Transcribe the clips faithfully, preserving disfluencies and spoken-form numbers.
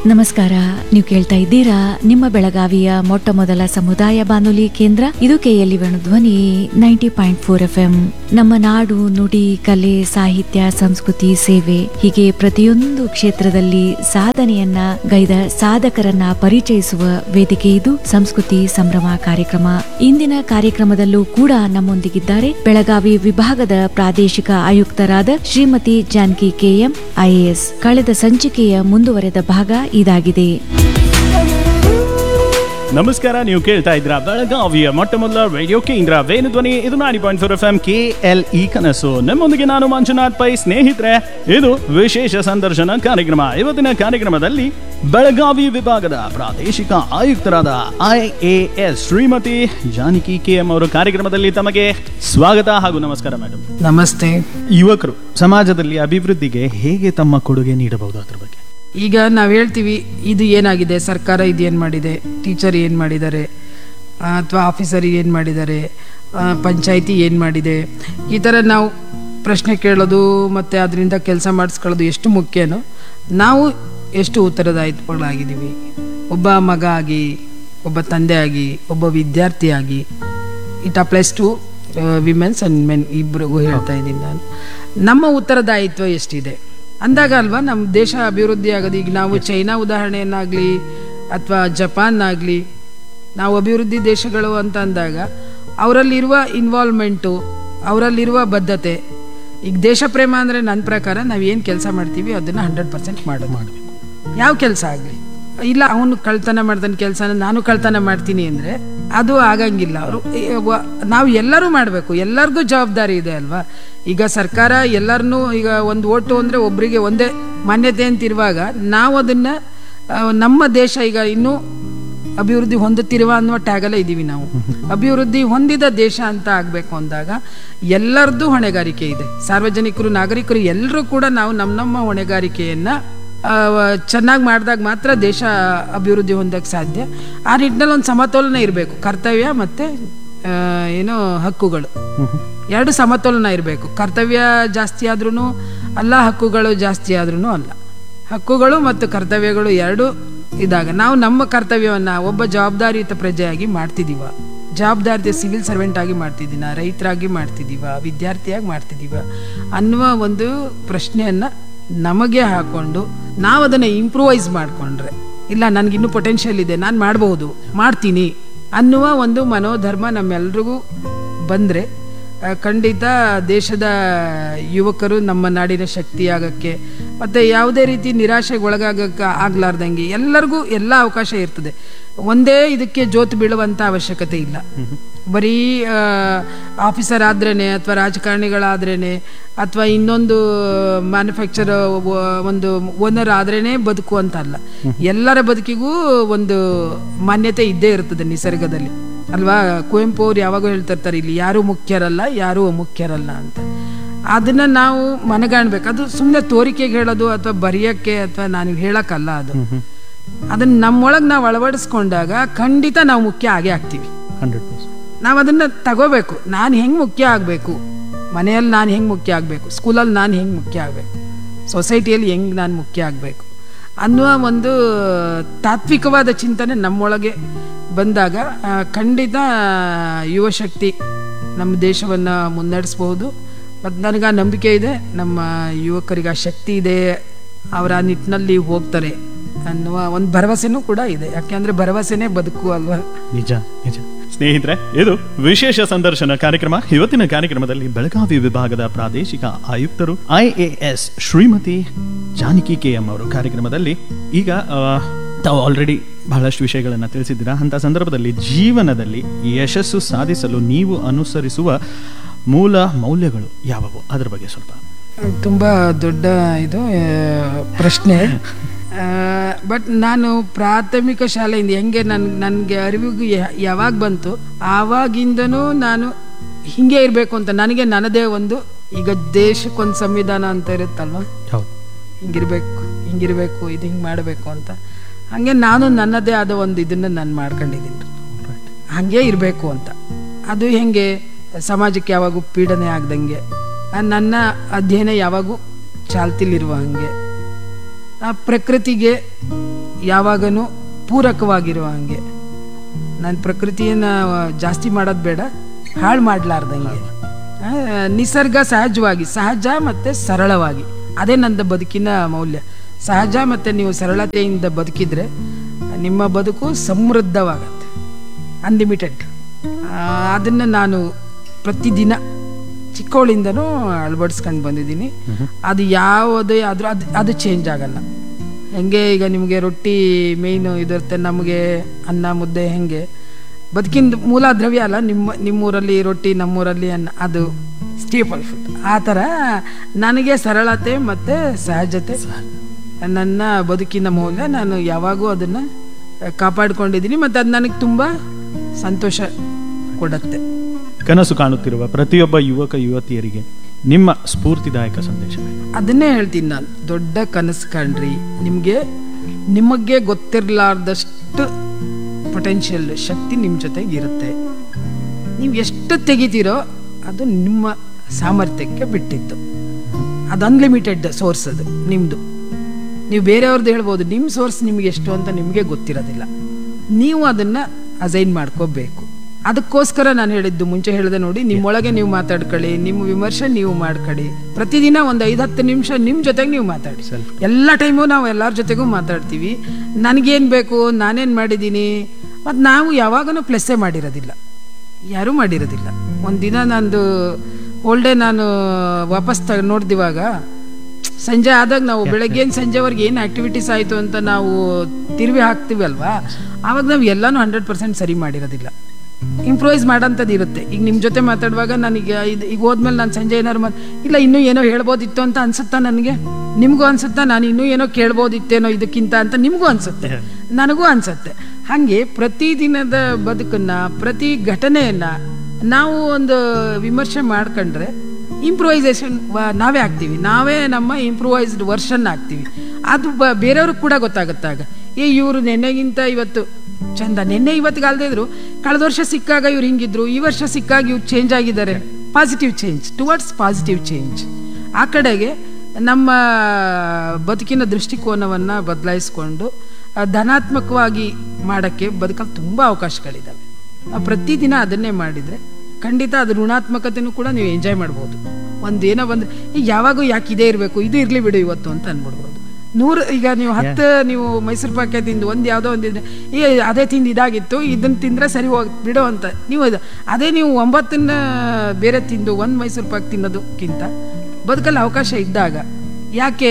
ನಮಸ್ಕಾರ. ನೀವು ಕೇಳ್ತಾ ಇದ್ದೀರಾ ನಿಮ್ಮ ಬೆಳಗಾವಿಯ ಮೊಟ್ಟ ಮೊದಲ ಸಮುದಾಯ ಬಾನುಲಿ ಕೇಂದ್ರ ಇದು ಕೆಎಲ್ಇ ಧ್ವನಿ ninety point four F M. ನಮ್ಮ ನಾಡು, ನುಡಿ, ಕಲೆ, ಸಾಹಿತ್ಯ, ಸಂಸ್ಕೃತಿ, ಸೇವೆ ಹೀಗೆ ಪ್ರತಿಯೊಂದು ಕ್ಷೇತ್ರದಲ್ಲಿ ಸಾಧನೆಯನ್ನ ಗೈದ ಸಾಧಕರನ್ನ ಪರಿಚಯಿಸುವ ವೇದಿಕೆ ಇದು ಸಂಸ್ಕೃತಿ ಸಂಭ್ರಮ ಕಾರ್ಯಕ್ರಮ. ಇಂದಿನ ಕಾರ್ಯಕ್ರಮದಲ್ಲೂ ಕೂಡ ನಮ್ಮೊಂದಿಗಿದ್ದಾರೆ ಬೆಳಗಾವಿ ವಿಭಾಗದ ಪ್ರಾದೇಶಿಕ ಆಯುಕ್ತರಾದ ಶ್ರೀಮತಿ ಜಾನಕಿ ಕೆಎಂ ಐಎಎಸ್. ಕಳೆದ ಸಂಚಿಕೆಯ ಮುಂದುವರೆದ ಭಾಗ ಇದಾಗಿದೆ. ನಮಸ್ಕಾರ. ನೀವು ಕೇಳ್ತಾ ಇದ್ರ ಬೆಳಗಾವಿಯ ಮೊಟ್ಟ ಮೊದಲ ರೇಡಿಯೋ ಕೇಂದ್ರ ವೇಣುಧ್ವನಿ ಇದು ninety point four F M K L E ಕನಸು. ನಮ್ಮೊಂದಿಗೆ ನಾನು ಮಂಜುನಾಥ್ ಪೈ. ಸ್ನೇಹಿತರೆ, ಇದು ವಿಶೇಷ ಸಂದರ್ಶನ ಕಾರ್ಯಕ್ರಮ. ಇವತ್ತಿನ ಕಾರ್ಯಕ್ರಮದಲ್ಲಿ ಬೆಳಗಾವಿ ವಿಭಾಗದ ಪ್ರಾದೇಶಿಕ ಆಯುಕ್ತರಾದ I A S Shrimati Janaki K M ಅವರು ಕಾರ್ಯಕ್ರಮದಲ್ಲಿ ತಮಗೆ ಸ್ವಾಗತ ಹಾಗೂ ನಮಸ್ಕಾರ ಮೇಡಮ್. ನಮಸ್ತೆ. ಯುವಕರು ಸಮಾಜದಲ್ಲಿ ಅಭಿವೃದ್ಧಿಗೆ ಹೇಗೆ ತಮ್ಮ ಕೊಡುಗೆ ನೀಡಬಹುದು ಅದ್ರ ಬಗ್ಗೆ? ಈಗ ನಾವು ಹೇಳ್ತೀವಿ ಇದು ಏನಾಗಿದೆ, ಸರ್ಕಾರ ಇದು ಏನು ಮಾಡಿದೆ, ಟೀಚರ್ ಏನು ಮಾಡಿದ್ದಾರೆ, ಅಥವಾ ಆಫೀಸರ್ ಏನು ಮಾಡಿದ್ದಾರೆ, ಪಂಚಾಯಿತಿ ಏನು ಮಾಡಿದೆ, ಈ ಥರ ನಾವು ಪ್ರಶ್ನೆ ಕೇಳೋದು ಮತ್ತು ಅದರಿಂದ ಕೆಲಸ ಮಾಡಿಸ್ಕೊಳ್ಳೋದು ಎಷ್ಟು ಮುಖ್ಯನೋ ನಾವು ಎಷ್ಟು ಉತ್ತರದಾಯಿತ್ವಗಳಾಗಿದ್ದೀವಿ. ಒಬ್ಬ ಮಗ ಆಗಿ, ಒಬ್ಬ ತಂದೆ ಆಗಿ, ಒಬ್ಬ ವಿದ್ಯಾರ್ಥಿಯಾಗಿ, it applies to women's and men ಇಬ್ಬರಿಗೂ ಹೇಳ್ತಾ ಇದ್ದೀನಿ ನಾನು. ನಮ್ಮ ಉತ್ತರದಾಯಿತ್ವ ಎಷ್ಟಿದೆ ಅಂದಾಗ ಅಲ್ವಾ ನಮ್ಮ ದೇಶ ಅಭಿವೃದ್ಧಿ ಆಗೋದು. ಈಗ ನಾವು ಚೈನಾ ಉದಾಹರಣೆಯನ್ನಾಗಲಿ ಅಥವಾ ಜಪಾನ್ ಆಗಲಿ ನಾವು ಅಭಿವೃದ್ಧಿ ದೇಶಗಳು ಅಂತ ಅಂದಾಗ ಅವರಲ್ಲಿರುವ ಇನ್ವಾಲ್ವ್ಮೆಂಟು, ಅವರಲ್ಲಿರುವ ಬದ್ಧತೆ, ಈಗ ದೇಶ ಪ್ರೇಮ ಅಂದರೆ ನನ್ನ ಪ್ರಕಾರ ನಾವು ಏನು ಕೆಲಸ ಮಾಡ್ತೀವಿ ಅದನ್ನು ಹಂಡ್ರೆಡ್ ಪರ್ಸೆಂಟ್ ಮಾಡೋದು ಮಾಡಬೇಕು. ಯಾವ ಕೆಲಸ ಆಗಲಿ, ಇಲ್ಲ ಅವನು ಕಳ್ತನ ಮಾಡ್ತಾನೆ ಕೆಲಸನ ನಾನು ಕಳ್ತನ ಮಾಡ್ತೀನಿ ಅಂದರೆ ಅದು ಆಗಂಗಿಲ್ಲ. ಅವರು ನಾವು ಎಲ್ಲರೂ ಮಾಡಬೇಕು, ಎಲ್ಲರಿಗೂ ಜವಾಬ್ದಾರಿ ಇದೆ ಅಲ್ವಾ. ಈಗ ಸರ್ಕಾರ ಎಲ್ಲರನ್ನೂ ಈಗ ಒಂದು ಓಟು ಅಂದರೆ ಒಬ್ಬರಿಗೆ ಒಂದೇ ಮಾನ್ಯತೆ ಅಂತಿರುವಾಗ ನಾವು ಅದನ್ನು ನಮ್ಮ ದೇಶ ಈಗ ಇನ್ನೂ ಅಭಿವೃದ್ಧಿ ಹೊಂದುತ್ತಿರುವ ಅನ್ನುವ ಟ್ಯಾಗಲ್ಲೇ ಇದ್ದೀವಿ ನಾವು. ಅಭಿವೃದ್ಧಿ ಹೊಂದಿದ ದೇಶ ಅಂತ ಆಗಬೇಕು ಅಂದಾಗ ಎಲ್ಲರದ್ದು ಹೊಣೆಗಾರಿಕೆ ಇದೆ. ಸಾರ್ವಜನಿಕರು, ನಾಗರಿಕರು ಎಲ್ಲರೂ ಕೂಡ ನಾವು ನಮ್ಮ ನಮ್ಮ ಹೊಣೆಗಾರಿಕೆಯನ್ನು ಚೆನ್ನಾಗಿ ಮಾಡಿದಾಗ ಮಾತ್ರ ದೇಶ ಅಭಿವೃದ್ಧಿ ಹೊಂದಕ್ಕೆ ಸಾಧ್ಯ. ಆ ನಿಟ್ಟಿನಲ್ಲಿ ಒಂದು ಸಮತೋಲನ ಇರಬೇಕು. ಕರ್ತವ್ಯ ಮತ್ತು ಏನೋ ಹಕ್ಕುಗಳು ಎರಡು ಸಮತೋಲನ ಇರಬೇಕು. ಕರ್ತವ್ಯ ಜಾಸ್ತಿ ಆದ್ರೂ ಅಲ್ಲ, ಹಕ್ಕುಗಳು ಜಾಸ್ತಿ ಆದ್ರೂ ಅಲ್ಲ. ಹಕ್ಕುಗಳು ಮತ್ತು ಕರ್ತವ್ಯಗಳು ಎರಡು ಇದ್ದಾಗ ನಾವು ನಮ್ಮ ಕರ್ತವ್ಯವನ್ನು ಒಬ್ಬ ಜವಾಬ್ದಾರಿಯುತ ಪ್ರಜೆಯಾಗಿ ಮಾಡ್ತಿದ್ದೀವ, ಜವಾಬ್ದಾರಿತ ಸಿವಿಲ್ ಸರ್ವೆಂಟ್ ಆಗಿ ಮಾಡ್ತಿದ್ದೀನ, ರೈತರಾಗಿ ಮಾಡ್ತಿದ್ದೀವ, ವಿದ್ಯಾರ್ಥಿಯಾಗಿ ಮಾಡ್ತಿದ್ದೀವ ಅನ್ನುವ ಒಂದು ಪ್ರಶ್ನೆಯನ್ನು ನಮಗೆ ಹಾಕ್ಕೊಂಡು ನಾವು ಅದನ್ನು ಇಂಪ್ರೂವೈಸ್ ಮಾಡಿಕೊಂಡ್ರೆ, ಇಲ್ಲ ನನಗಿನ್ನೂ ಪೊಟೆನ್ಷಿಯಲ್ ಇದೆ, ನಾನು ಮಾಡಬಹುದು, ಮಾಡ್ತೀನಿ ಅನ್ನುವ ಒಂದು ಮನೋಧರ್ಮ ನಮ್ಮೆಲ್ರಿಗೂ ಬಂದರೆ ಖಂಡಿತ ದೇಶದ ಯುವಕರು ನಮ್ಮ ನಾಡಿನ ಶಕ್ತಿಯಾಗಕ್ಕೆ ಮತ್ತು ಯಾವುದೇ ರೀತಿ ನಿರಾಶೆಗೆ ಒಳಗಾಗಕ್ಕೆ ಆಗ್ಲಾರ್ದಂಗೆ ಎಲ್ಲರಿಗೂ ಎಲ್ಲ ಅವಕಾಶ ಇರ್ತದೆ. ಒಂದೇ ಇದಕ್ಕೆ ಜೋತು ಬೀಳುವಂಥ ಅವಶ್ಯಕತೆ ಇಲ್ಲ. ಬರೀ ಆಫೀಸರ್ ಆದ್ರೇ ಅಥವಾ ರಾಜಕಾರಣಿಗಳಾದ್ರೇ ಅಥವಾ ಇನ್ನೊಂದು ಮ್ಯಾನುಫ್ಯಾಕ್ಚರ್ ಒಂದು ಓನರ್ ಆದ್ರೇ ಬದುಕು ಅಂತ ಅಲ್ಲ. ಎಲ್ಲರ ಬದುಕಿಗೂ ಒಂದು ಮಾನ್ಯತೆ ಇದ್ದೇ ಇರ್ತದೆ ನಿಸರ್ಗದಲ್ಲಿ ಅಲ್ವಾ. ಕುವೆಂಪು ಅವ್ರು ಯಾವಾಗೂ ಹೇಳ್ತಿರ್ತಾರೆ, ಇಲ್ಲಿ ಯಾರೂ ಮುಖ್ಯರಲ್ಲ, ಯಾರೂ ಅಮುಖ್ಯರಲ್ಲ ಅಂತ. ಅದನ್ನು ನಾವು ಮನಗಾಣ್ಬೇಕು. ಅದು ಸುಮ್ಮನೆ ತೋರಿಕೆಗೆ ಹೇಳೋದು ಅಥವಾ ಬರೆಯೋಕ್ಕೆ ಅಥವಾ ನಾನು ಹೇಳೋಕ್ಕಲ್ಲ. ಅದು ಅದನ್ನು ನಮ್ಮೊಳಗೆ ನಾವು ಅಳವಡಿಸ್ಕೊಂಡಾಗ ಖಂಡಿತ ನಾವು ಮುಖ್ಯ ಆಗೇ ಆಗ್ತೀವಿ. ನಾವು ಅದನ್ನು ತಗೋಬೇಕು. ನಾನು ಹೆಂಗೆ ಮುಖ್ಯ ಆಗಬೇಕು, ಮನೆಯಲ್ಲಿ ನಾನು ಹೆಂಗೆ ಮುಖ್ಯ ಆಗಬೇಕು, ಸ್ಕೂಲಲ್ಲಿ ನಾನು ಹೆಂಗೆ ಮುಖ್ಯ ಆಗಬೇಕು, ಸೊಸೈಟಿಯಲ್ಲಿ ಹೆಂಗೆ ನಾನು ಮುಖ್ಯ ಆಗಬೇಕು ಅನ್ನುವ ಒಂದು ತಾತ್ವಿಕವಾದ ಚಿಂತನೆ ನಮ್ಮೊಳಗೆ ಬಂದಾಗ ಖಂಡಿತ ಯುವಶಕ್ತಿ ನಮ್ಮ ದೇಶವನ್ನು ಮುನ್ನಡೆಸ್ಬೋದು. ಮತ್ತು ನನಗೆ ಆ ನಂಬಿಕೆ ಇದೆ, ನಮ್ಮ ಯುವಕರಿಗೆ ಆ ಶಕ್ತಿ ಇದೆ, ಅವರ ಆ ನಿಟ್ಟಿನಲ್ಲಿ ಹೋಗ್ತಾರೆ ಅನ್ನುವ ಒಂದು ಭರವಸೆನೂ ಕೂಡ ಇದೆ. ಯಾಕೆಂದರೆ ಭರವಸೆನೇ ಬದುಕು ಅಲ್ವಾ. ನಿಜ ನಿಜ. ಸ್ನೇಹಿತರೆ, ಇದು ವಿಶೇಷ ಸಂದರ್ಶನ ಕಾರ್ಯಕ್ರಮ. ಇವತ್ತಿನ ಕಾರ್ಯಕ್ರಮದಲ್ಲಿ ಬೆಳಗಾವಿ ವಿಭಾಗದ ಪ್ರಾದೇಶಿಕ ಆಯುಕ್ತರು I A S Shrimati Janaki K M ಅವರು ಕಾರ್ಯಕ್ರಮದಲ್ಲಿ ಈಗ ತಾವು ಆಲ್ರೆಡಿ ಬಹಳಷ್ಟು ವಿಷಯಗಳನ್ನು ತಿಳಿಸಿದ್ದೀರಾ. ಅಂಥ ಸಂದರ್ಭದಲ್ಲಿ ಜೀವನದಲ್ಲಿ ಯಶಸ್ಸು ಸಾಧಿಸಲು ನೀವು ಅನುಸರಿಸುವ ಮೂಲ ಮೌಲ್ಯಗಳು ಯಾವುವು, ಅದರ ಬಗ್ಗೆ ಸ್ವಲ್ಪ. ತುಂಬ ದೊಡ್ಡ ಇದು ಪ್ರಶ್ನೆ. ಬಟ್ ನಾನು ಪ್ರಾಥಮಿಕ ಶಾಲೆಯಿಂದ ಹೆಂಗೆ ನನ್ ನನಗೆ ಅರಿವಿಗೆ ಯಾವಾಗ ಬಂತು ಆವಾಗಿಂದನೂ ನಾನು ಹಿಂಗೆ ಇರಬೇಕು ಅಂತ ನನಗೆ ನನ್ನದೇ ಒಂದು, ಈಗ ದೇಶಕ್ಕೊಂದು ಸಂವಿಧಾನ ಅಂತ ಇರುತ್ತಲ್ವ, ಹಿಂಗಿರ್ಬೇಕು ಹಿಂಗಿರಬೇಕು ಇದು ಹಿಂಗೆ ಮಾಡಬೇಕು ಅಂತ, ಹಾಗೆ ನಾನು ನನ್ನದೇ ಆದ ಒಂದು ಇದನ್ನು ನಾನು ಮಾಡ್ಕೊಂಡಿದ್ದೀನಿ, ಹಾಗೆ ಇರಬೇಕು ಅಂತ. ಅದು ಹೆಂಗೆ ಸಮಾಜಕ್ಕೆ ಯಾವಾಗೂ ಪೀಡನೆ ಆಗ್ದಂಗೆ, ನನ್ನ ಅಧ್ಯಯನ ಯಾವಾಗೂ ಚಾಲ್ತಿಲಿರುವ ಹಾಗೆ, ಆ ಪ್ರಕೃತಿಗೆ ಯಾವಾಗನೂ ಪೂರಕವಾಗಿರೋ ಹಂಗೆ. ನಾನು ಪ್ರಕೃತಿಯನ್ನು ಜಾಸ್ತಿ ಮಾಡೋದು ಬೇಡ, ಹಾಳು ಮಾಡಲಾರ್ದಂಗೆ. ನಿಸರ್ಗ ಸಹಜವಾಗಿ, ಸಹಜ ಮತ್ತು ಸರಳವಾಗಿ, ಅದೇ ನನ್ನ ಬದುಕಿನ ಮೌಲ್ಯ. ಸಹಜ ಮತ್ತು ನೀವು ಸರಳತೆಯಿಂದ ಬದುಕಿದರೆ ನಿಮ್ಮ ಬದುಕು ಸಮೃದ್ಧವಾಗತ್ತೆ, ಅನ್ಲಿಮಿಟೆಡ್. ಅದನ್ನು ನಾನು ಪ್ರತಿದಿನ ಚಿಕ್ಕವಳಿಂದನೂ ಅಳವಡಿಸ್ಕೊಂಡು ಬಂದಿದ್ದೀನಿ. ಅದು ಯಾವುದೇ ಆದರೂ ಅದು ಅದು ಚೇಂಜ್ ಆಗಲ್ಲ. ಹೆಂಗೆ ಈಗ ನಿಮಗೆ ರೊಟ್ಟಿ ಮೇಯ್ನು ಇದಿರುತ್ತೆ, ನಮಗೆ ಅನ್ನ ಮುದ್ದೆ, ಹೆಂಗೆ ಬದುಕಿನ ಮೂಲ ದ್ರವ್ಯ ಅಲ್ಲ ನಿಮ್ಮ ನಿಮ್ಮೂರಲ್ಲಿ ರೊಟ್ಟಿ, ನಮ್ಮೂರಲ್ಲಿ ಅನ್ನ, ಅದು ಸ್ಟೇಪಲ್ ಫುಡ್. ಆ ಥರ ನನಗೆ ಸರಳತೆ ಮತ್ತು ಸಹಜತೆ ನನ್ನ ಬದುಕಿನ ಮೌಲ್ಯ. ನಾನು ಯಾವಾಗೂ ಅದನ್ನು ಕಾಪಾಡಿಕೊಂಡಿದ್ದೀನಿ ಮತ್ತು ಅದು ನನಗೆ ತುಂಬ ಸಂತೋಷ ಕೊಡುತ್ತೆ. ಕನಸು ಕಾಣುತ್ತಿರುವ ಪ್ರತಿಯೊಬ್ಬ ಯುವಕ ಯುವತಿಯರಿಗೆ ನಿಮ್ಮ ಸ್ಫೂರ್ತಿದಾಯಕ ಸಂದೇಶ? ಅದನ್ನೇ ಹೇಳ್ತೀನಿ ನಾನು, ದೊಡ್ಡ ಕನಸು ಕಾಣ್ರಿ. ನಿಮಗೆ ನಿಮಗೆ ಗೊತ್ತಿರಲಾರ್ದಷ್ಟು ಪೊಟೆನ್ಷಿಯಲ್ ಶಕ್ತಿ ನಿಮ್ಮ ಜೊತೆಗೆ ಇರುತ್ತೆ. ನೀವು ಎಷ್ಟು ತೆಗಿತೀರೋ ಅದು ನಿಮ್ಮ ಸಾಮರ್ಥ್ಯಕ್ಕೆ ಬಿಟ್ಟಿತ್ತು. ಅದು ಅನ್ಲಿಮಿಟೆಡ್ ಸೋರ್ಸ್, ಅದು ನಿಮ್ಮದು. ನೀವು ಬೇರೆಯವ್ರದ್ದು ಹೇಳ್ಬೋದು, ನಿಮ್ಮ ಸೋರ್ಸ್ ನಿಮಗೆ ಎಷ್ಟು ಅಂತ ನಿಮಗೆ ಗೊತ್ತಿರೋದಿಲ್ಲ. ನೀವು ಅದನ್ನು ಅಸೈನ್ ಮಾಡ್ಕೋಬೇಕು. ಅದಕ್ಕೋಸ್ಕರ ನಾನು ಹೇಳಿದ್ದು, ಮುಂಚೆ ಹೇಳಿದೆ ನೋಡಿ, ನಿಮ್ಮೊಳಗೆ ನೀವು ಮಾತಾಡ್ಕೊಳ್ಳಿ, ನಿಮ್ಮ ವಿಮರ್ಶೆ ನೀವು ಮಾಡ್ಕೊಳ್ಳಿ. ಪ್ರತಿದಿನ ಒಂದು ಐದು ಹತ್ತು ನಿಮಿಷ ನಿಮ್ಮ ಜೊತೆಗೆ ನೀವು ಮಾತಾಡಿ. ಎಲ್ಲ ಟೈಮು ನಾವು ಎಲ್ಲರ ಜೊತೆಗೂ ಮಾತಾಡ್ತೀವಿ. ನನಗೇನು ಬೇಕು, ನಾನೇನು ಮಾಡಿದ್ದೀನಿ, ಮತ್ತು ನಾವು ಯಾವಾಗಲೂ ಪ್ಲಸ್ಸೇ ಮಾಡಿರೋದಿಲ್ಲ, ಯಾರೂ ಮಾಡಿರೋದಿಲ್ಲ. ಒಂದಿನ ನಂದು ಹೋಲ್ಡೇ ನಾನು ವಾಪಸ್ ತ ನೋಡ್ದಿವಾಗ ಸಂಜೆ ಆದಾಗ ನಾವು ಬೆಳಗ್ಗೆಯಿಂದ ಸಂಜೆವರೆಗೆ ಏನು ಆ್ಯಕ್ಟಿವಿಟೀಸ್ ಆಯಿತು ಅಂತ ನಾವು ತಿರುವಿ ಹಾಕ್ತೀವಲ್ವಾ, ಆವಾಗ ನಾವು ಎಲ್ಲನೂ ಹಂಡ್ರೆಡ್ ಪರ್ಸೆಂಟ್ ಸರಿ ಮಾಡಿರೋದಿಲ್ಲ. ಇಂಪ್ರೂವೈಸ್ ಮಾಡೋಂಥದ್ದು ಇರುತ್ತೆ. ಈಗ ನಿಮ್ಮ ಜೊತೆ ಮಾತಾಡುವಾಗ ನನಗೆ ಇದು ಈಗ ಹೋದ್ಮೇಲೆ ನಾನು ಸಂಜೆ ಏನಾದ್ರು ಮಾತು ಇಲ್ಲ ಇನ್ನೂ ಏನೋ ಹೇಳ್ಬೋದಿತ್ತು ಅಂತ ಅನ್ಸುತ್ತಾ ನನಗೆ, ನಿಮಗೂ ಅನ್ಸುತ್ತಾ ನಾನು ಇನ್ನೂ ಏನೋ ಕೇಳ್ಬೋದಿತ್ತೇನೋ ಇದಕ್ಕಿಂತ ಅಂತ ನಿಮಗೂ ಅನ್ಸುತ್ತೆ, ನನಗೂ ಅನ್ಸುತ್ತೆ. ಹಾಗೆ ಪ್ರತಿದಿನದ ಬದುಕನ್ನು, ಪ್ರತಿ ಘಟನೆಯನ್ನು ನಾವು ಒಂದು ವಿಮರ್ಶೆ ಮಾಡ್ಕೊಂಡ್ರೆ ಇಂಪ್ರೂವೈಸೇಷನ್ ನಾವೇ ಆಗ್ತೀವಿ, ನಾವೇ ನಮ್ಮ ಇಂಪ್ರೂವೈಸ್ಡ್ ವರ್ಷನ್ ಆಗ್ತೀವಿ. ಅದು ಬ ಬೇರೆಯವ್ರಿಗೆ ಕೂಡ ಗೊತ್ತಾಗುತ್ತಾಗ, ಏ ಇವರು ನೆನ್ನೆಗಿಂತ ಇವತ್ತು ಚಂದ, ನೆನ್ನೆ ಇವತ್ತಿಗಾಲ್ದೇ ಇದ್ರು ಕಳೆದ ವರ್ಷ ಸಿಕ್ಕಾಗ ಇವ್ರು ಹಿಂಗಿದ್ರು, ಈ ವರ್ಷ ಸಿಕ್ಕಾಗ ಇವ್ರು ಚೇಂಜ್ ಆಗಿದ್ದಾರೆ. Positive change, towards positive change. ಆ ಕಡೆಗೆ ನಮ್ಮ ಬದುಕಿನ ದೃಷ್ಟಿಕೋನವನ್ನು ಬದಲಾಯಿಸ್ಕೊಂಡು ಧನಾತ್ಮಕವಾಗಿ ಮಾಡೋಕ್ಕೆ ಬದುಕಲ್ಲಿ ತುಂಬ ಅವಕಾಶಗಳಿದ್ದಾವೆ. ಪ್ರತಿದಿನ ಅದನ್ನೇ ಮಾಡಿದರೆ ಖಂಡಿತ ಅದು ಋಣಾತ್ಮಕತೆಯೂ ಕೂಡ ನೀವು ಎಂಜಾಯ್ ಮಾಡ್ಬೋದು. ಒಂದು ಏನೋ ಬಂದರೆ ಈಗ ಯಾವಾಗೂ ಯಾಕೆ ಇದೇ ಇರಬೇಕು, ಇದು ಇರಲಿ ಬಿಡು ಇವತ್ತು ಅಂತ ಅಂದ್ಬಿಡ್ಬೋದು. ನೂರು ಈಗ ನೀವು ಹತ್ತು ನೀವು ಮೈಸೂರು ಪಾಕ ತಿಂದು ಒಂದು ಯಾವುದೋ ಒಂದಿದ್ರೆ ಈ ಅದೇ ತಿಂದು ಇದಾಗಿತ್ತು, ಇದನ್ನು ತಿಂದರೆ ಸರಿ ಹೋಗಿ ಬಿಡೋ ಅಂತ ನೀವು ಇದು ಅದೇ ನೀವು ಒಂಬತ್ತನ್ನ ಬೇರೆ ತಿಂದು ಒಂದು ಮೈಸೂರು ಪಾಕ್ ತಿನ್ನೋದಕ್ಕಿಂತ ಬದುಕಲ್ಲಿ ಅವಕಾಶ ಇದ್ದಾಗ ಯಾಕೆ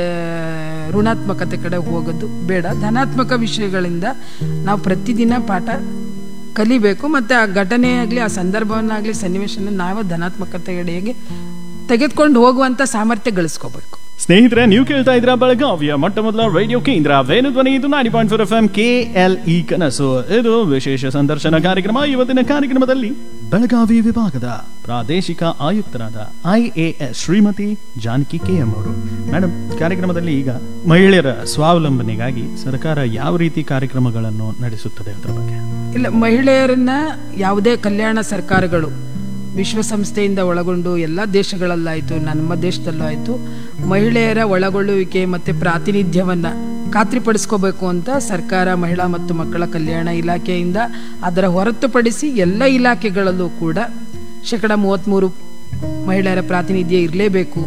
ಋಣಾತ್ಮಕತೆ ಕಡೆ ಹೋಗೋದು ಬೇಡ. ಧನಾತ್ಮಕ ವಿಷಯಗಳಿಂದ ನಾವು ಪ್ರತಿದಿನ ಪಾಠ ಕಲಿಬೇಕು. ಮತ್ತು ಆ ಘಟನೆ ಆಗಲಿ, ಆ ಸಂದರ್ಭವನ್ನಾಗಲಿ, ಸನ್ನಿವೇಶನ ನಾವು ಧನಾತ್ಮಕತೆಗೆ ತೆಗೆದುಕೊಂಡು ಹೋಗುವಂಥ ಸಾಮರ್ಥ್ಯ ಗಳಿಸ್ಕೋಬೇಕು. ಸ್ನೇಹಿತರೆ, ನೀವು ಕೇಳ್ತಾ ಇದ್ರ ಬೆಳಗಾವಿಯ ಮೊಟ್ಟ ಮೊದಲ ರೇಡಿಯೋ ಕೇಂದ್ರ ವೇಣುಧ್ವನಿ. ಇದು ninety point four F M K L E ಕನಸು. ಇದು ವಿಶೇಷ ಸಂದರ್ಶನ ಕಾರ್ಯಕ್ರಮ. ಇವತ್ತಿನ ಕಾರ್ಯಕ್ರಮದಲ್ಲಿ ಬೆಳಗಾವಿ ವಿಭಾಗದ ಪ್ರಾದೇಶಿಕ ಆಯುಕ್ತರಾದ I A S Shrimati Janaki K M ಅವರು. ಮೇಡಮ್, ಕಾರ್ಯಕ್ರಮದಲ್ಲಿ ಈಗ ಮಹಿಳೆಯರ ಸ್ವಾವಲಂಬನೆಗಾಗಿ ಸರ್ಕಾರ ಯಾವ ರೀತಿ ಕಾರ್ಯಕ್ರಮಗಳನ್ನು ನಡೆಸುತ್ತದೆ ಅದರ ಬಗ್ಗೆ? ಇಲ್ಲ, ಮಹಿಳೆಯರನ್ನ ಯಾವುದೇ ಕಲ್ಯಾಣ ಸರ್ಕಾರಗಳು ವಿಶ್ವಸಂಸ್ಥೆಯಿಂದ ಒಳಗೊಂಡು ಎಲ್ಲ ದೇಶಗಳಲ್ಲಾಯಿತು, ನಮ್ಮ ದೇಶದಲ್ಲೂ ಆಯಿತು, ಮಹಿಳೆಯರ ಒಳಗೊಳ್ಳುವಿಕೆ ಮತ್ತು ಪ್ರಾತಿನಿಧ್ಯವನ್ನು ಖಾತ್ರಿಪಡಿಸ್ಕೋಬೇಕು ಅಂತ ಸರ್ಕಾರ ಮಹಿಳಾ ಮತ್ತು ಮಕ್ಕಳ ಕಲ್ಯಾಣ ಇಲಾಖೆಯಿಂದ, ಅದರ ಹೊರತುಪಡಿಸಿ ಎಲ್ಲ ಇಲಾಖೆಗಳಲ್ಲೂ ಕೂಡ ಶೇಕಡ ಮೂವತ್ತ್ಮೂರು ಮಹಿಳೆಯರ ಪ್ರಾತಿನಿಧ್ಯ ಇರಲೇಬೇಕು.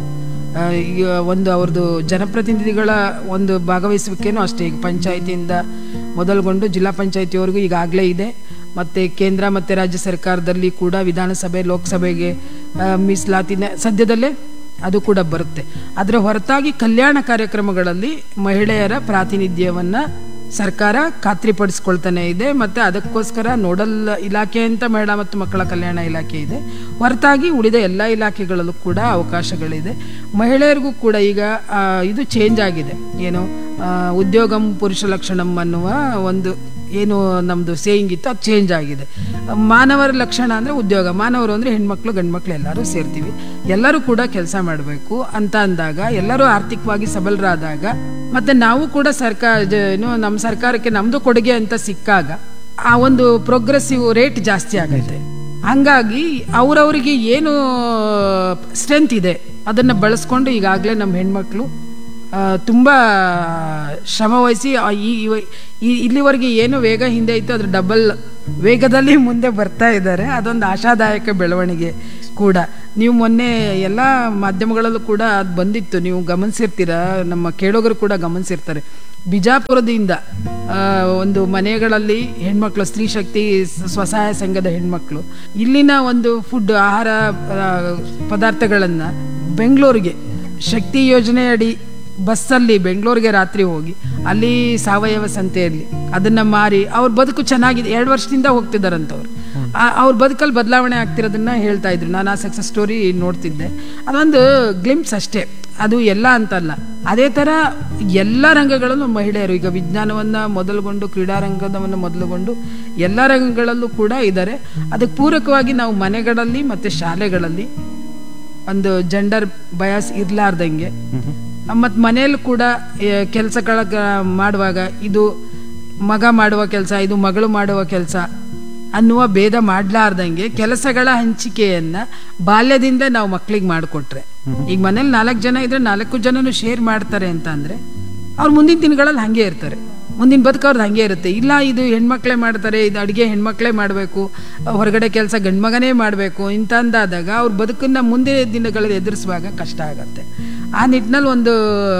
ಈಗ ಒಂದು ಅವ್ರದ್ದು ಜನಪ್ರತಿನಿಧಿಗಳ ಒಂದು ಭಾಗವಹಿಸುವಿಕೆನೂ ಅಷ್ಟೇ. ಈಗ ಪಂಚಾಯಿತಿಯಿಂದ ಮೊದಲುಗೊಂಡು ಜಿಲ್ಲಾ ಪಂಚಾಯಿತಿವರೆಗೂ ಈಗಾಗಲೇ ಇದೆ. ಮತ್ತು ಕೇಂದ್ರ ಮತ್ತು ರಾಜ್ಯ ಸರ್ಕಾರದಲ್ಲಿ ಕೂಡ ವಿಧಾನಸಭೆ, ಲೋಕಸಭೆಗೆ ಮೀಸಲಾತಿನ ಸದ್ಯದಲ್ಲೇ ಅದು ಕೂಡ ಬರುತ್ತೆ. ಅದರ ಹೊರತಾಗಿ ಕಲ್ಯಾಣ ಕಾರ್ಯಕ್ರಮಗಳಲ್ಲಿ ಮಹಿಳೆಯರ ಪ್ರಾತಿನಿಧ್ಯವನ್ನು ಸರ್ಕಾರ ಖಾತ್ರಿಪಡಿಸ್ಕೊಳ್ತಾನೆ ಇದೆ. ಮತ್ತು ಅದಕ್ಕೋಸ್ಕರ ನೋಡಲ್ ಇಲಾಖೆ ಅಂತ ಮಹಿಳಾ ಮತ್ತು ಮಕ್ಕಳ ಕಲ್ಯಾಣ ಇಲಾಖೆ ಇದೆ. ಹೊರತಾಗಿ ಉಳಿದ ಎಲ್ಲ ಇಲಾಖೆಗಳಲ್ಲೂ ಕೂಡ ಅವಕಾಶಗಳಿದೆ. ಮಹಿಳೆಯರಿಗೂ ಕೂಡ ಈಗ ಇದು ಚೇಂಜ್ ಆಗಿದೆ. ಏನು ಉದ್ಯೋಗಂ ಪುರುಷ ಲಕ್ಷಣಂ ಅನ್ನುವ ಒಂದು ಏನು ನಮ್ಮದು ಸೇಯಿಂಗ್ ಇತ್ತು, ಅದು ಚೇಂಜ್ ಆಗಿದೆ. ಮಾನವರ ಲಕ್ಷಣ ಅಂದರೆ ಉದ್ಯೋಗ, ಮಾನವರು ಅಂದರೆ ಹೆಣ್ಮಕ್ಳು ಗಂಡ್ಮಕ್ಳು ಎಲ್ಲರೂ ಸೇರ್ತೀವಿ, ಎಲ್ಲರೂ ಕೂಡ ಕೆಲಸ ಮಾಡಬೇಕು ಅಂತ ಅಂದಾಗ, ಎಲ್ಲರೂ ಆರ್ಥಿಕವಾಗಿ ಸಬಲರಾದಾಗ, ಮತ್ತು ನಾವು ಕೂಡ ಸರ್ಕಾರ ಏನು ನಮ್ಮ ಸರ್ಕಾರಕ್ಕೆ ನಮ್ಮದು ಕೊಡುಗೆ ಅಂತ ಸಿಕ್ಕಾಗ ಆ ಒಂದು ಪ್ರೋಗ್ರೆಸಿವ್ ರೇಟ್ ಜಾಸ್ತಿ ಆಗುತ್ತೆ. ಹಂಗಾಗಿ ಅವರವರಿಗೆ ಏನು ಸ್ಟ್ರೆಂತ್ ಇದೆ ಅದನ್ನು ಬಳಸ್ಕೊಂಡು ಈಗಾಗಲೇ ನಮ್ಮ ಹೆಣ್ಮಕ್ಳು ತುಂಬ ಶ್ರಮ ವಹಿಸಿ ಈ ಈ- ಇಲ್ಲಿವರೆಗೆ ಏನು ವೇಗ ಹಿಂದೆ ಇತ್ತು ಅದ್ರ ಡಬಲ್ ವೇಗದಲ್ಲಿ ಮುಂದೆ ಬರ್ತಾ ಇದ್ದಾರೆ. ಅದೊಂದು ಆಶಾದಾಯಕ ಬೆಳವಣಿಗೆ ಕೂಡ. ನೀವು ಮೊನ್ನೆ ಎಲ್ಲ ಮಾಧ್ಯಮಗಳಲ್ಲೂ ಕೂಡ ಅದು ಬಂದಿತ್ತು, ನೀವು ಗಮನಿಸಿರ್ತೀರ, ನಮ್ಮ ಕೇಳೋಗರು ಕೂಡ ಗಮನಿಸಿರ್ತಾರೆ. ಬಿಜಾಪುರದಿಂದ ಆ, ಒಂದು ಮನೆಗಳಲ್ಲಿ ಹೆಣ್ಮಕ್ಳು, ಸ್ತ್ರೀ ಶಕ್ತಿ ಸ್ವಸಹಾಯ ಸಂಘದ ಹೆಣ್ಮಕ್ಳು ಇಲ್ಲಿನ ಒಂದು ಫುಡ್ ಆಹಾರ ಆ, ಪದಾರ್ಥಗಳನ್ನು ಬೆಂಗಳೂರಿಗೆ ಶಕ್ತಿ ಯೋಜನೆ ಅಡಿ ಬಸ್ಸಲ್ಲಿ ಬೆಂಗಳೂರಿಗೆ ರಾತ್ರಿ ಹೋಗಿ ಅಲ್ಲಿ ಸಾವಯವ ಸಂತೆಯಲ್ಲಿ ಅದನ್ನ ಮಾರಿ ಅವ್ರ ಬದುಕು ಚೆನ್ನಾಗಿದೆ. ಎರಡು ವರ್ಷದಿಂದ ಹೋಗ್ತಿದ್ದಾರಂತವ್ರು. ಅವ್ರ ಬದುಕಲ್ಲಿ ಬದಲಾವಣೆ ಆಗ್ತಿರೋದನ್ನ ಹೇಳ್ತಾ ಇದ್ರು. ನಾನು ಆ ಸಕ್ಸಸ್ ಸ್ಟೋರಿ ನೋಡ್ತಿದ್ದೆ. ಅದೊಂದು ಗ್ಲಿಮ್ಸ್ ಅಷ್ಟೇ, ಅದು ಎಲ್ಲ ಅಂತಲ್ಲ. ಅದೇ ಥರ ಎಲ್ಲ ರಂಗಗಳಲ್ಲೂ ಮಹಿಳೆಯರು ಈಗ ವಿಜ್ಞಾನವನ್ನು ಮೊದಲುಗೊಂಡು ಕ್ರೀಡಾರಂಗದವನ್ನು ಮೊದಲುಗೊಂಡು ಎಲ್ಲ ರಂಗಗಳಲ್ಲೂ ಕೂಡ ಇದ್ದಾರೆ. ಅದಕ್ಕೆ ಪೂರಕವಾಗಿ ನಾವು ಮನೆಗಳಲ್ಲಿ ಮತ್ತು ಶಾಲೆಗಳಲ್ಲಿ ಒಂದು ಜೆಂಡರ್ ಬಯಾಸ್ ಇರಲಾರ್ದಂಗೆ ಮತ್ತು ಮನೆಯಲ್ಲೂ ಕೂಡ ಕೆಲಸಗಳ ಮಾಡುವಾಗ ಇದು ಮಗ ಮಾಡುವ ಕೆಲಸ, ಇದು ಮಗಳು ಮಾಡುವ ಕೆಲಸ ಅನ್ನುವ ಭೇದ ಮಾಡಲಾರ್ದಂಗೆ ಕೆಲಸಗಳ ಹಂಚಿಕೆಯನ್ನ ಬಾಲ್ಯದಿಂದ ನಾವು ಮಕ್ಕಳಿಗೆ ಮಾಡಿಕೊಟ್ರೆ, ಈಗ ಮನೇಲಿ ನಾಲ್ಕು ಜನ ಇದ್ರೆ ನಾಲ್ಕು ಜನನು ಶೇರ್ ಮಾಡ್ತಾರೆ ಅಂತ ಅಂದ್ರೆ ಅವ್ರು ಮುಂದಿನ ದಿನಗಳಲ್ಲಿ ಹಂಗೆ ಇರ್ತಾರೆ, ಮುಂದಿನ ಬದುಕು ಅವ್ರದ್ದು ಹಂಗೆ ಇರುತ್ತೆ. ಇಲ್ಲ ಇದು ಹೆಣ್ಮಕ್ಳೇ ಮಾಡ್ತಾರೆ, ಇದು ಅಡುಗೆ ಹೆಣ್ಮಕ್ಳೇ ಮಾಡಬೇಕು, ಹೊರಗಡೆ ಕೆಲಸ ಗಂಡ್ಮಗನೇ ಮಾಡಬೇಕು ಇಂತ ಅಂದಾದಾಗ ಅವ್ರ ಬದುಕನ್ನ ಮುಂದೆ ದಿನಗಳಲ್ಲಿ ಎದುರಿಸುವಾಗ ಕಷ್ಟ ಆಗತ್ತೆ. ಆ ನಿಟ್ಟಿನಲ್ಲಿ ಒಂದು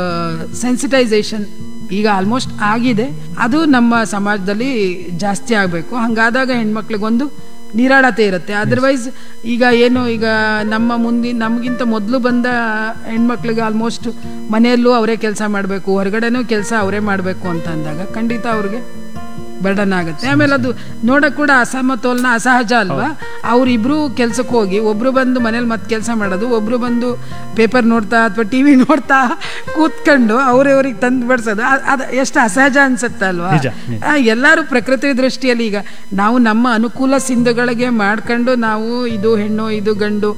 ಸೆನ್ಸಿಟೈಸೇಷನ್ ಈಗ ಆಲ್ಮೋಸ್ಟ್ ಆಗಿದೆ. ಅದು ನಮ್ಮ ಸಮಾಜದಲ್ಲಿ ಜಾಸ್ತಿ ಆಗಬೇಕು. ಹಂಗಾದಾಗ ಹೆಣ್ಮಕ್ಳಿಗೊಂದು ನಿರಾಳತೆ ಇರುತ್ತೆ. ಅದರ್ವೈಸ್ ಈಗ ಏನು ಈಗ ನಮ್ಮ ಮುಂದಿನ ನಮಗಿಂತ ಮೊದಲು ಬಂದ ಹೆಣ್ಮಕ್ಳಿಗೆ ಆಲ್ಮೋಸ್ಟ್ ಮನೆಯಲ್ಲೂ ಅವರೇ ಕೆಲಸ ಮಾಡಬೇಕು, ಹೊರಗಡೆನೂ ಕೆಲಸ ಅವರೇ ಮಾಡಬೇಕು ಅಂತ ಅಂದಾಗ ಖಂಡಿತ ಅವ್ರಿಗೆ ಬರ್ಡನ್ ಆಗುತ್ತೆ. ಆಮೇಲೆ ಅದು ನೋಡಕ್ ಕೂಡ ಅಸಮತೋಲನ, ಅಸಹಜ ಅಲ್ವಾ? ಅವ್ರಿಬ್ರು ಕೆಲ್ಸಕ್ಕೆ ಹೋಗಿ ಒಬ್ರು ಬಂದು ಮನೇಲಿ ಮತ್ತೆ ಕೆಲಸ ಮಾಡೋದು, ಒಬ್ರು ಬಂದು ಪೇಪರ್ ನೋಡ್ತಾ ಅಥವಾ ಟಿ ವಿ ನೋಡ್ತಾ ಕೂತ್ಕೊಂಡು ಅವ್ರವ್ರಿಗೆ ತಂದು ಬಡಿಸೋದು, ಅದು ಎಷ್ಟು ಅಸಹಜ ಅನ್ಸುತ್ತೆ ಅಲ್ವಾ? ಎಲ್ಲರೂ ಪ್ರಕೃತಿ ದೃಷ್ಟಿಯಲ್ಲಿ ಈಗ ನಾವು ನಮ್ಮ ಅನುಕೂಲ ಸಿಂಧುಗಳಿಗೆ ಮಾಡ್ಕೊಂಡು ನಾವು ಇದು ಹೆಣ್ಣು ಇದು ಗಂಡು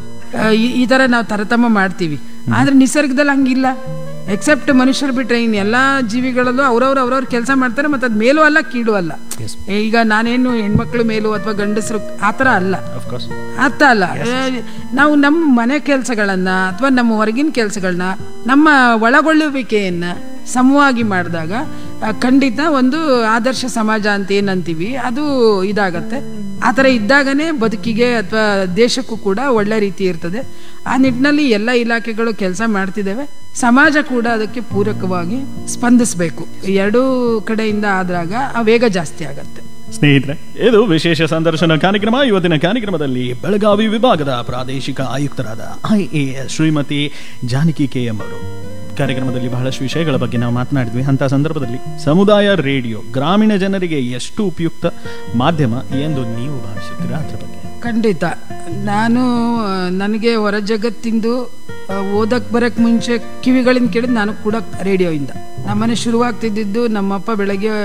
ಈ ತರ ನಾವು ತಾರತಮ್ಯ ಮಾಡ್ತೀವಿ. ಆದ್ರೆ ನಿಸರ್ಗದಲ್ಲಿ ಹಂಗಿಲ್ಲ. ಎಕ್ಸೆಪ್ಟ್ ಮನುಷ್ಯರು ಬಿಟ್ರೆ ಇನ್ ಎಲ್ಲಾ ಜೀವಿಗಳಲ್ಲೂ ಅವ್ರವ್ರು ಅವ್ರವ್ರ ಕೆಲಸ ಮಾಡ್ತಾರೆ. ಮತ್ತೆ ಅದ್ ಮೇಲೂ ಅಲ್ಲ ಕೀಳು ಅಲ್ಲ. ಈಗ ನಾನೇನು ಹೆಣ್ಮಕ್ಳು ಮೇಲು ಅಥವಾ ಗಂಡಸರು ಆತರ ಅಲ್ಲ, ಅರ್ಥ ಅಲ್ಲ. ನಾವು ನಮ್ಮ ಮನೆ ಕೆಲಸಗಳನ್ನ ಅಥವಾ ನಮ್ಮ ಹೊರಗಿನ ಕೆಲಸಗಳನ್ನ ನಮ್ಮ ಒಳಗೊಳ್ಳುವಿಕೆಯನ್ನ ಸಮವಾಗಿ ಮಾಡಿದಾಗ ಖಂಡಿತ ಒಂದು ಆದರ್ಶ ಸಮಾಜ ಅಂತ ಏನಂತೀವಿ ಅದು ಇದಾಗತ್ತೆ. ಆ ಥರ ಇದ್ದಾಗನೇ ಬದುಕಿಗೆ ಅಥವಾ ದೇಶಕ್ಕೂ ಕೂಡ ಒಳ್ಳೆ ರೀತಿ ಇರ್ತದೆ. ಆ ನಿಟ್ಟಿನಲ್ಲಿ ಎಲ್ಲ ಇಲಾಖೆಗಳು ಕೆಲಸ ಮಾಡ್ತಿದ್ದೇವೆ. ಸಮಾಜ ಕೂಡ ಅದಕ್ಕೆ ಪೂರಕವಾಗಿ ಸ್ಪಂದಿಸಬೇಕು. ಎರಡೂ ಕಡೆಯಿಂದ ಆದಾಗ ಆ ವೇಗ ಜಾಸ್ತಿ ಆಗತ್ತೆ. ಸ್ನೇಹಿತರೆ, ಇದು ವಿಶೇಷ ಸಂದರ್ಶನ ಕಾರ್ಯಕ್ರಮ. ಇವತ್ತಿನ ಕಾರ್ಯಕ್ರಮದಲ್ಲಿ ಬೆಳಗಾವಿ ವಿಭಾಗದ ಪ್ರಾದೇಶಿಕ ಆಯುಕ್ತರಾದ I A S Shrimati Janaki K M ಅವರು ಕಾರ್ಯಕ್ರಮದಲ್ಲಿ ಬಹಳಷ್ಟು ವಿಷಯಗಳ ಬಗ್ಗೆ ನಾವು ಮಾತನಾಡಿದ್ವಿ. ಅಂತ ಸಂದರ್ಭದಲ್ಲಿ ಸಮುದಾಯ ರೇಡಿಯೋ ಗ್ರಾಮೀಣ ಜನರಿಗೆ ಎಷ್ಟು ಉಪಯುಕ್ತ ಮಾಧ್ಯಮ ಎಂದು ನೀವು ಭಾವಿಸುತ್ತೀರಾ ಅದ್ರ ಬಗ್ಗೆ? ಖಂಡಿತ. ನಾನು ನನಗೆ ಹೊರ ಜಗತ್ತಿಂದು ಓದಕ್ ಬರಕ್ ಮುಂಚೆ ಕಿವಿಗಳಿಂದ ಕೇಳಿದ್ ನಾನು ಕೂಡ ರೇಡಿಯೋಯಿಂದ. ನಮ್ಮನೆ ಶುರುವಾಗ್ತಿದ್ದು ನಮ್ಮಪ್ಪ ಬೆಳಗ್ಗೆ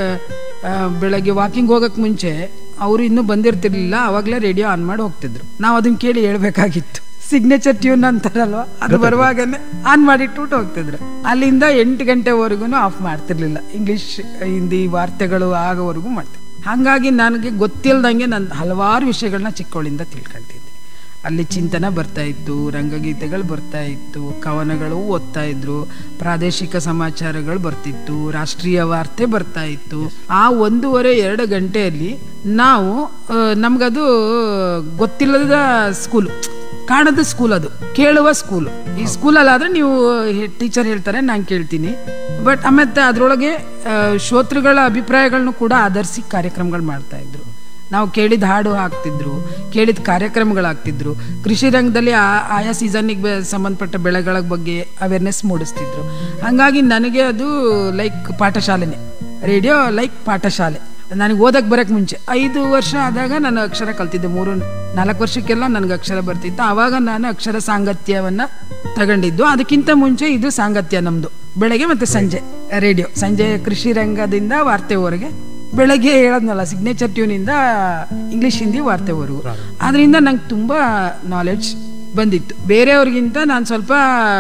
ಬೆಳಗ್ಗೆ ವಾಕಿಂಗ್ ಹೋಗಕ್ ಮುಂಚೆ ಅವರು ಇನ್ನೂ ಬಂದಿರ್ತಿರ್ಲಿಲ್ಲ, ಅವಾಗಲೇ ರೇಡಿಯೋ ಆನ್ ಮಾಡಿ ಹೋಗ್ತಿದ್ರು. ನಾವು ಅದನ್ನ ಕೇಳಿ ಹೇಳ್ಬೇಕಾಗಿತ್ತು. ಸಿಗ್ನೇಚರ್ ಟ್ಯೂನ್ ಅಂತಾರಲ್ವಾ, ಅದು ಬರುವಾಗನೇ ಆನ್ ಮಾಡಿಟ್ಟು ಹೋಗ್ತಿದ್ರು. ಅಲ್ಲಿಂದ ಎಂಟು ಗಂಟೆವರೆಗೂ ಆಫ್ ಮಾಡ್ತಿರ್ಲಿಲ್ಲ. ಇಂಗ್ಲಿಷ್ ಹಿಂದಿ ವಾರ್ತೆಗಳು ಆಗೋವರೆಗೂ ಮಾಡ್ತಿದ್ರು. ಹಾಗಾಗಿ ನನಗೆ ಗೊತ್ತಿಲ್ದಂಗೆ ನಾನು ಹಲವಾರು ವಿಷಯಗಳನ್ನ ಚಿಕ್ಕವಳಿಂದ ತಿಳ್ಕೊಳ್ತಿದ್ದೆ. ಅಲ್ಲಿ ಚಿಂತನ ಬರ್ತಾ ಇತ್ತು, ರಂಗಗೀತೆಗಳು ಬರ್ತಾ ಇತ್ತು, ಕವನಗಳು ಓದ್ತಾ ಇದ್ರು, ಪ್ರಾದೇಶಿಕ ಸಮಾಚಾರಗಳು ಬರ್ತಿತ್ತು, ರಾಷ್ಟ್ರೀಯ ವಾರ್ತೆ ಬರ್ತಾ ಇತ್ತು. ಆ ಒಂದೂವರೆ ಎರಡು ಗಂಟೆಯಲ್ಲಿ ನಾವು ನಮ್ಗದು ಗೊತ್ತಿಲ್ಲದ ಸ್ಕೂಲು, ಕಾಣದ ಸ್ಕೂಲ್, ಅದು ಕೇಳುವ ಸ್ಕೂಲು. ಈ ಸ್ಕೂಲಲ್ಲಾದ್ರೆ ನೀವು ಟೀಚರ್ ಹೇಳ್ತಾರೆ ನಾನು ಕೇಳ್ತೀನಿ. ಬಟ್ ಆಮೇಲೆ ಅದರೊಳಗೆ ಶ್ರೋತೃಗಳ ಅಭಿಪ್ರಾಯಗಳನ್ನು ಕೂಡ ಆಧರಿಸಿ ಕಾರ್ಯಕ್ರಮಗಳು ಮಾಡ್ತಾ ಇದ್ರು. ನಾವು ಕೇಳಿದ ಹಾಡು ಹಾಕ್ತಿದ್ರು, ಕೇಳಿದ ಕಾರ್ಯಕ್ರಮಗಳಾಗ್ತಿದ್ರು. ಕೃಷಿ ರಂಗದಲ್ಲಿ ಆಯಾ ಸೀಸನ್ನಿಗೆ ಸಂಬಂಧಪಟ್ಟ ಬೆಳೆಗಳ ಬಗ್ಗೆ ಅವೇರ್ನೆಸ್ ಮೂಡಿಸ್ತಿದ್ರು. ಹಾಗಾಗಿ ನನಗೆ ಅದು ಲೈಕ್ ಪಾಠಶಾಲೆನೇ, ರೇಡಿಯೋ ಲೈಕ್ ಪಾಠಶಾಲೆ. ನನಗೆ ಓದಕ್ಕೆ ಬರೋಕ್ಕೆ ಮುಂಚೆ ಐದು ವರ್ಷ ಆದಾಗ ನಾನು ಅಕ್ಷರ ಕಲ್ತಿದ್ದೆ. ಮೂರು ನಾಲ್ಕು ವರ್ಷಕ್ಕೆಲ್ಲ ನನಗೆ ಅಕ್ಷರ ಬರ್ತಿತ್ತು. ಆವಾಗ ನಾನು ಅಕ್ಷರ ಸಾಂಗತ್ಯವನ್ನು ತಗೊಂಡಿದ್ದು. ಅದಕ್ಕಿಂತ ಮುಂಚೆ ಇದು ಸಾಂಗತ್ಯ ನಮ್ಮದು, ಬೆಳಗ್ಗೆ ಮತ್ತು ಸಂಜೆ ರೇಡಿಯೋ. ಸಂಜೆ ಕೃಷಿ ರಂಗದಿಂದ ವಾರ್ತೆವರೆಗೆ, ಬೆಳಗ್ಗೆ ಹೇಳೋದ್ನಲ್ಲ ಸಿಗ್ನೇಚರ್ ಟ್ಯೂನಿಂದ ಇಂಗ್ಲೀಷ್ ಹಿಂದಿ ವಾರ್ತೆವರೆಗೂ. ಅದರಿಂದ ನಂಗೆ ತುಂಬ ನಾಲೆಡ್ಜ್ ಬಂದಿತ್ತು. ಬೇರೆಯವ್ರಿಗಿಂತ ನಾನು ಸ್ವಲ್ಪ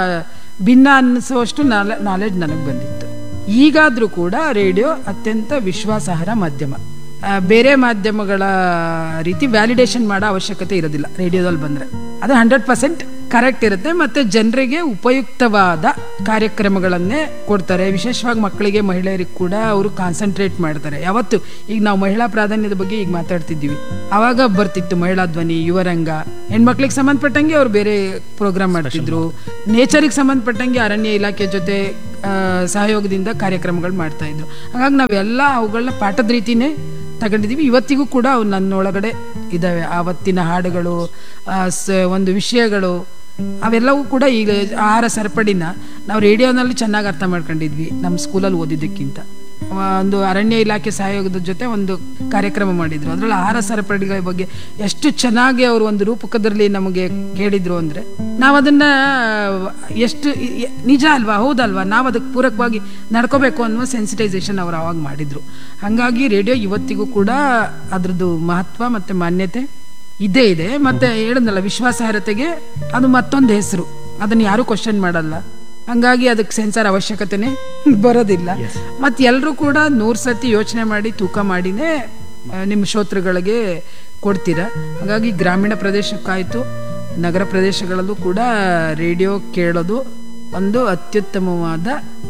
ಭಿನ್ನ ಅನ್ನಿಸುವಷ್ಟು ನಾಲೆಡ್ಜ್ ನನಗೆ ಬಂದಿತ್ತು. ಈಗಾದರೂ ಕೂಡ ರೇಡಿಯೋ ಅತ್ಯಂತ ವಿಶ್ವಾಸಾರ್ಹ ಮಾಧ್ಯಮ. ಬೇರೆ ಮಾಧ್ಯಮಗಳ ರೀತಿ ವ್ಯಾಲಿಡೇಷನ್ ಮಾಡೋ ಅವಶ್ಯಕತೆ ಇರೋದಿಲ್ಲ ರೇಡಿಯೋದಲ್ಲಿ ಬಂದರೆ. ಅದು ಹಂಡ್ರೆಡ್ ಪರ್ಸೆಂಟ್ ಕರೆಕ್ಟ್ ಇರುತ್ತೆ ಮತ್ತು ಜನರಿಗೆ ಉಪಯುಕ್ತವಾದ ಕಾರ್ಯಕ್ರಮಗಳನ್ನೇ ಕೊಡ್ತಾರೆ. ವಿಶೇಷವಾಗಿ ಮಕ್ಕಳಿಗೆ, ಮಹಿಳೆಯರಿಗೆ ಕೂಡ ಅವರು ಕಾನ್ಸಂಟ್ರೇಟ್ ಮಾಡ್ತಾರೆ. ಯಾವತ್ತು ಈಗ ನಾವು ಮಹಿಳಾ ಪ್ರಾಧಾನ್ಯದ ಬಗ್ಗೆ ಈಗ ಮಾತಾಡ್ತಿದ್ದೀವಿ, ಆವಾಗ ಬರ್ತಿತ್ತು ಮಹಿಳಾ ಧ್ವನಿ, ಯುವರಂಗ. ಹೆಣ್ಮಕ್ಳಿಗೆ ಸಂಬಂಧಪಟ್ಟಂಗೆ ಅವ್ರು ಬೇರೆ ಪ್ರೋಗ್ರಾಮ್ ಮಾಡ್ತಿದ್ರು. ನೇಚರಿಗೆ ಸಂಬಂಧಪಟ್ಟಂಗೆ ಅರಣ್ಯ ಇಲಾಖೆ ಜೊತೆ ಸಹಯೋಗದಿಂದ ಕಾರ್ಯಕ್ರಮಗಳು ಮಾಡ್ತಾ ಇದ್ರು. ಹಾಗಾಗಿ ನಾವೆಲ್ಲ ಅವುಗಳನ್ನ ಪಾಠದ ರೀತಿನೇ ತಗೊಂಡಿದ್ದೀವಿ. ಇವತ್ತಿಗೂ ಕೂಡ ಅವು ನನ್ನೊಳಗಡೆ ಇದ್ದಾವೆ. ಆವತ್ತಿನ ಹಾಡುಗಳು, ಒಂದು ವಿಷಯಗಳು, ಅವೆಲ್ಲವೂ ಕೂಡ ಈಗ ಆಹಾರ ಸರಪಡಿನ ನಾವು ರೇಡಿಯೋನಲ್ಲಿ ಚೆನ್ನಾಗಿ ಅರ್ಥ ಮಾಡ್ಕೊಂಡಿದ್ವಿ ನಮ್ಮ ಸ್ಕೂಲಲ್ಲಿ ಓದಿದ್ದಕ್ಕಿಂತ. ಒಂದು ಅರಣ್ಯ ಇಲಾಖೆ ಸಹಯೋಗದ ಜೊತೆ ಒಂದು ಕಾರ್ಯಕ್ರಮ ಮಾಡಿದ್ರು. ಅದರಲ್ಲಿ ಆಹಾರ ಸರಪಳಿಗಳ ಬಗ್ಗೆ ಎಷ್ಟು ಚೆನ್ನಾಗಿ ಅವರು ಒಂದು ರೂಪಕದಲ್ಲಿ ನಮಗೆ ಹೇಳಿದ್ರು ಅಂದರೆ ನಾವು ಅದನ್ನ ಎಷ್ಟು ನಿಜ ಅಲ್ವಾ, ಹೌದಲ್ವಾ, ನಾವು ಅದಕ್ಕೆ ಪೂರಕವಾಗಿ ನಡ್ಕೋಬೇಕು ಅನ್ನುವ ಸೆನ್ಸಿಟೈಸೇಷನ್ ಅವರು ಅವಾಗ ಮಾಡಿದ್ರು. ಹಾಗಾಗಿ ರೇಡಿಯೋ ಇವತ್ತಿಗೂ ಕೂಡ ಅದ್ರದ್ದು ಮಹತ್ವ ಮತ್ತು ಮಾನ್ಯತೆ ಇದೇ ಇದೆ. ಮತ್ತೆ ಹೇಳಿದ್ನಲ್ಲ, ವಿಶ್ವಾಸಾರ್ಹತೆಗೆ ಅದು ಮತ್ತೊಂದು ಹೆಸರು, ಅದನ್ನು ಯಾರೂ ಕ್ವಶನ್ ಮಾಡಲ್ಲ. ಹಂಗಾಗಿ ಅದಕ್ಕೆ ಸೆನ್ಸರ್ ಅವಶ್ಯಕತೆನೇ ಬರೋದಿಲ್ಲ. ಮತ್ತು ಎಲ್ಲರೂ ಕೂಡ ನೂರು ಸತಿ ಯೋಚನೆ ಮಾಡಿ ತೂಕ ಮಾಡಿನೇ ನಿಮ್ಮ ಶ್ರೋತೃಗಳಿಗೆ ಕೊಡ್ತೀರ. ಹಾಗಾಗಿ ಗ್ರಾಮೀಣ ಪ್ರದೇಶಕ್ಕಾಯಿತು, ನಗರ ಪ್ರದೇಶಗಳಲ್ಲೂ ಕೂಡ ರೇಡಿಯೋ ಕೇಳೋದು ಒಂದು ಅತ್ಯುತ್ತಮವಾದ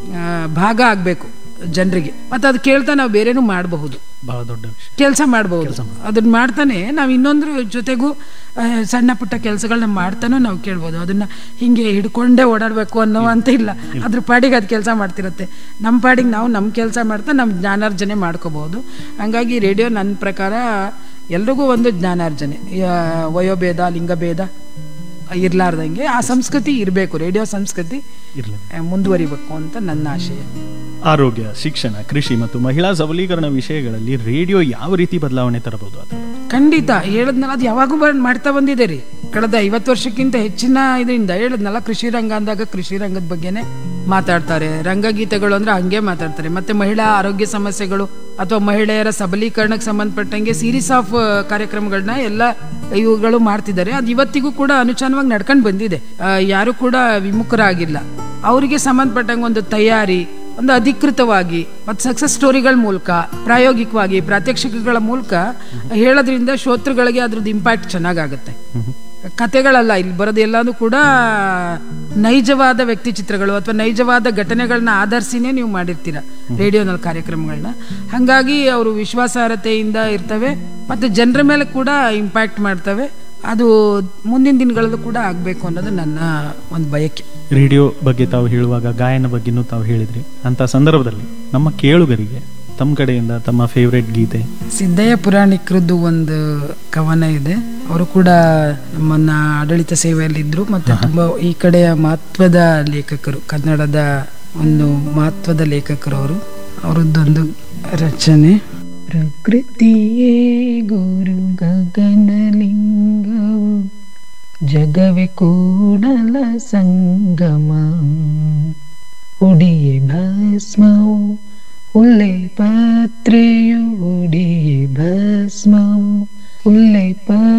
ಭಾಗ ಆಗಬೇಕು ಜನರಿಗೆ. ಮತ್ತು ಅದು ಕೇಳ್ತಾ ನಾವು ಬೇರೆನೂ ಮಾಡಬಹುದು, ಬಹಳ ದೊಡ್ಡ ಕೆಲಸ ಮಾಡಬಹುದು. ಅದನ್ನ ಮಾಡ್ತಾನೆ ನಾವು ಇನ್ನೊಂದ್ರ ಜೊತೆಗೂ ಸಣ್ಣ ಪುಟ್ಟ ಕೆಲಸಗಳನ್ನ ಮಾಡ್ತಾನೂ ನಾವು ಕೇಳ್ಬೋದು. ಅದನ್ನ ಹಿಂಗೆ ಹಿಡ್ಕೊಂಡೇ ಓಡಾಡಬೇಕು ಅನ್ನೋ ಅಂತ ಇಲ್ಲ, ಅದ್ರ ಪಾಡಿಗೆ ಅದು ಕೆಲಸ ಮಾಡ್ತಿರತ್ತೆ. ನಮ್ಮ ಪಾಡಿಗೆ ನಾವು ನಮ್ಮ ಕೆಲಸ ಮಾಡ್ತಾ ನಮ್ಮ ಜ್ಞಾನಾರ್ಜನೆ ಮಾಡ್ಕೋಬಹುದು. ಹಂಗಾಗಿ ರೇಡಿಯೋ ನನ್ನ ಪ್ರಕಾರ ಎಲ್ರಿಗೂ ಒಂದು ಜ್ಞಾನಾರ್ಜನೆ, ವಯೋಭೇದ, ಲಿಂಗಭೇದ ಇರ್ಲಾರ್ದಂಗೆ ಆ ಸಂಸ್ಕೃತಿ ಇರಬೇಕು. ರೇಡಿಯೋ ಸಂಸ್ಕೃತಿ ಮುಂದುವರಿಬೇಕು ಅಂತ ನನ್ನ ಆಶಯ. ಆರೋಗ್ಯ, ಶಿಕ್ಷಣ, ಕೃಷಿ ಮತ್ತು ಮಹಿಳಾ ಸಬಲೀಕರಣ ವಿಷಯಗಳಲ್ಲಿ ರೇಡಿಯೋ ಯಾವ ರೀತಿ ಬದಲಾವಣೆ ತರಬಹುದು? ಅದು ಖಂಡಿತ ಹೇಳದ್ನಲ್ಲ, ಅದು ಯಾವಾಗೂ ಮಾಡ್ತಾ ಬಂದಿದೆ ರೀ. ಕಳೆದ ಐವತ್ತು ವರ್ಷಕ್ಕಿಂತ ಹೆಚ್ಚಿನ ಇದರಿಂದ ಹೇಳದ್ನಲ್ಲ, ಕೃಷಿ ರಂಗ ಅಂದಾಗ ಕೃಷಿ ರಂಗದ ಬಗ್ಗೆನೆ ಮಾತಾಡ್ತಾರೆ. ರಂಗಗೀತೆಗಳು ಅಂದ್ರೆ ಹಂಗೆ ಮಾತಾಡ್ತಾರೆ. ಮತ್ತೆ ಮಹಿಳಾ ಆರೋಗ್ಯ ಸಮಸ್ಯೆಗಳು ಅಥವಾ ಮಹಿಳೆಯರ ಸಬಲೀಕರಣಕ್ಕೆ ಸಂಬಂಧಪಟ್ಟಂಗೆ ಸೀರೀಸ್ ಆಫ್ ಕಾರ್ಯಕ್ರಮಗಳನ್ನ ಎಲ್ಲ ಇವುಗಳು ಮಾಡ್ತಿದ್ದಾರೆ. ಅದು ಇವತ್ತಿಗೂ ಕೂಡ ಅನುಚಾನವಾಗಿ ನಡ್ಕೊಂಡು ಬಂದಿದೆ. ಯಾರು ಕೂಡ ವಿಮುಖರಾಗಿಲ್ಲ. ಅವರಿಗೆ ಸಂಬಂಧಪಟ್ಟಂಗೆ ಒಂದು ತಯಾರಿ, ಒಂದು ಅಧಿಕೃತವಾಗಿ ಮತ್ತು ಸಕ್ಸಸ್ ಸ್ಟೋರಿಗಳ ಮೂಲಕ, ಪ್ರಾಯೋಗಿಕವಾಗಿ ಪ್ರಾತ್ಯಕ್ಷಿಕೆಗಳ ಮೂಲಕ ಹೇಳೋದ್ರಿಂದ ಶ್ರೋತೃಗಳಿಗೆ ಅದ್ರದ್ದು ಇಂಪ್ಯಾಕ್ಟ್ ಚೆನ್ನಾಗಾಗುತ್ತೆ. ಕತೆಗಳಲ್ಲ ಇಲ್ಲಿ ಬರೋದು, ಎಲ್ಲಾನು ಕೂಡ ನೈಜವಾದ ವ್ಯಕ್ತಿ ಚಿತ್ರಗಳು ಅಥವಾ ನೈಜವಾದ ಘಟನೆಗಳನ್ನ ಆಧರಿಸಿನೇ ನೀವು ಮಾಡಿರ್ತೀರ ರೇಡಿಯೋನಲ್ಲಿ ಕಾರ್ಯಕ್ರಮಗಳನ್ನ. ಹಾಗಾಗಿ ಅವರು ವಿಶ್ವಾಸಾರ್ಹತೆಯಿಂದ ಇರ್ತವೆ ಮತ್ತು ಜನರ ಮೇಲೆ ಕೂಡ ಇಂಪ್ಯಾಕ್ಟ್ ಮಾಡ್ತವೆ. ಅದು ಮುಂದಿನ ದಿನಗಳಲ್ಲೂ ಕೂಡ ಆಗಬೇಕು ಅನ್ನೋದು ನನ್ನ ಒಂದು ಬಯಕೆ. ರೇಡಿಯೋ ಬಗ್ಗೆ ತಾವು ಹೇಳುವಾಗ ಗಾಯನ ಬಗ್ಗೆನೂ ತಾವು ಹೇಳಿದ್ರಿ. ಅಂತ ಸಂದರ್ಭದಲ್ಲಿ ನಮ್ಮ ಕೇಳುಗರಿಗೆ ತಮ್ಮ ಕಡೆಯಿಂದ ತಮ್ಮ ಫೇವ್ರೆಟ್ ಗೀತೆ? ಸಿದ್ದಯ್ಯ ಪುರಾಣಿಕರದ್ದು ಒಂದು ಕವನ ಇದೆ. ಅವರು ಕೂಡ ನಮ್ಮನ್ನ ಆಡಳಿತ ಸೇವೆಯಲ್ಲಿದ್ದರು ಮತ್ತು ತುಂಬ ಈ ಕಡೆಯ ಮಹತ್ವದ ಲೇಖಕರು, ಕನ್ನಡದ ಒಂದು ಮಹತ್ವದ ಲೇಖಕರು ಅವರು. ಅವರದ್ದೊಂದು ರಚನೆ: ಪ್ರಕೃತಿಯೇ ಗುರು ಗಗನಲಿಂಗವು, ಜಗವೇ ಕೂಡಲ ಸಂಗಮ, ಉಡಿಯೇ ಭಸ್ಮವು ಹುಲ್ಲೆ ಪತ್ರೆಯು, ಉಡಿಯೇ ಭಸ್ಮವು ಹುಲ್ಲೆ ಪ